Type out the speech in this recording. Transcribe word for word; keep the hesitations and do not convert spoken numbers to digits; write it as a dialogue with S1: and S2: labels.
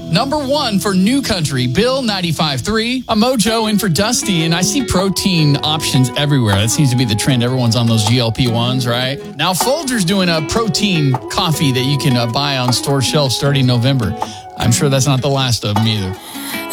S1: Number one for New Country, Bill ninety-five point three. A Mojo in for Dusty, and I see protein options everywhere. That seems to be the trend. Everyone's on those G L P ones, right? Now, Folgers doing a protein coffee that you can uh, buy on store shelves starting November. I'm sure that's not the last of them either.